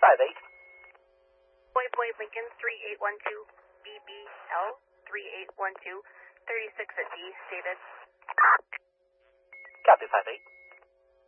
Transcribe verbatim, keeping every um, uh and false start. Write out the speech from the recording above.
five eight. Point Point Lincoln three eight one two, B B L three eight one two, thirty-six at D, stated. Copy five eight.